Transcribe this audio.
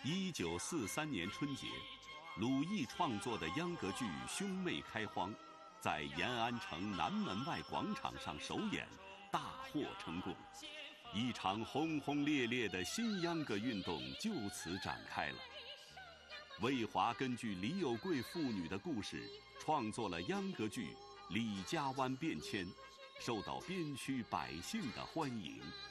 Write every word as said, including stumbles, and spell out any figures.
一九四三年春节，鲁艺创作的秧歌剧《兄妹开荒》在延安城南门外广场上首演，大获成功。一场轰轰烈烈的新秧歌运动就此展开了。魏华根据李有贵父女的故事，创作了秧歌剧《李家湾变迁》，受到边区百姓的欢迎。